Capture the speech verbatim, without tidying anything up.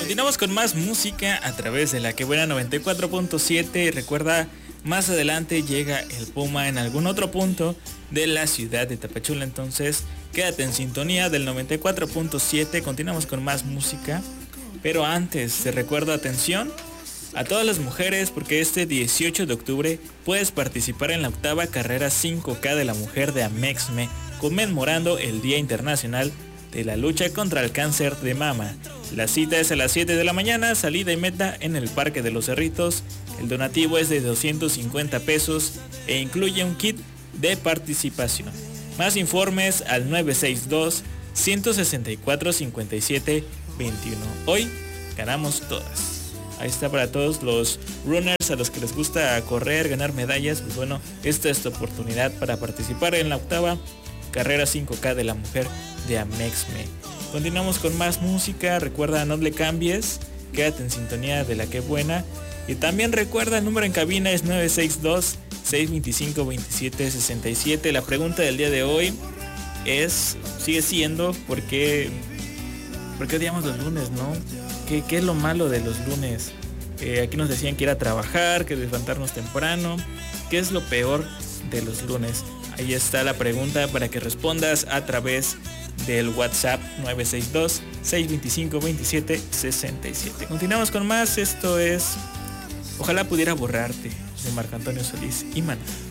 Continuamos con más música a través de la que buena noventa y cuatro punto siete. Recuerda, más adelante llega el Puma en algún otro punto de la ciudad de Tapachula, entonces quédate en sintonía del noventa y cuatro punto siete. Continuamos con más música, pero antes te recuerdo, atención a todas las mujeres, porque este dieciocho de octubre puedes participar en la octava carrera cinco K de la mujer de Amexme, conmemorando el Día Internacional de la lucha contra el cáncer de mama. La cita es a las siete de la mañana, salida y meta en el Parque de los Cerritos. El donativo es de doscientos cincuenta pesos e incluye un kit de participación. Más informes al nueve seis dos, uno seis cuatro, cinco siete dos uno. Hoy ganamos todas. Ahí está para todos los runners a los que les gusta correr, ganar medallas. Pues bueno, esta es tu oportunidad para participar en la octava carrera cinco K de la mujer de Amexme. Continuamos con más música. Recuerda, no le cambies, quédate en sintonía de la que buena. Y también recuerda, el número en cabina es nueve seis dos, seis dos cinco, dos siete seis siete. La pregunta del día de hoy es, sigue siendo, ¿por qué, por qué odiamos los lunes, no? ¿Qué, qué es lo malo de los lunes? Eh, aquí nos decían que ir a trabajar, que levantarnos temprano. ¿Qué es lo peor de los lunes? Ahí está la pregunta para que respondas a través del WhatsApp nueve seis dos, seis dos cinco, dos siete seis siete. Continuamos con más. Esto es Ojalá pudiera borrarte, de Marco Antonio Solís y Maná.